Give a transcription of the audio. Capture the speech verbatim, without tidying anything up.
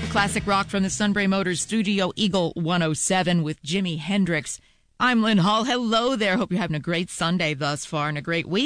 classic rock from the Sunbury Motors Studio, Eagle one oh seven with Jimi Hendrix. I'm Lynn Hall. Hello there. Hope you're having a great Sunday thus far and a great week.